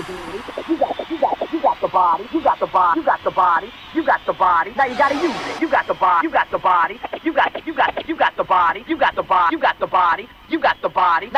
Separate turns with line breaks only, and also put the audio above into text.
Now you gotta use it. You got the body. You got the body. You got the body. You got the body. You got the body. You got the body. You got the body.